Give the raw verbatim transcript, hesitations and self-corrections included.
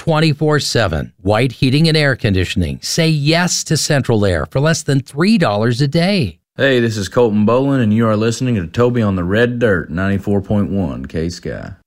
twenty-four seven. White Heating and Air Conditioning. Say yes to Central Air for less than three dollars a day. Hey, this is Colton Boland, and you are listening to Toby on the Red Dirt, ninety-four point one K-Sky.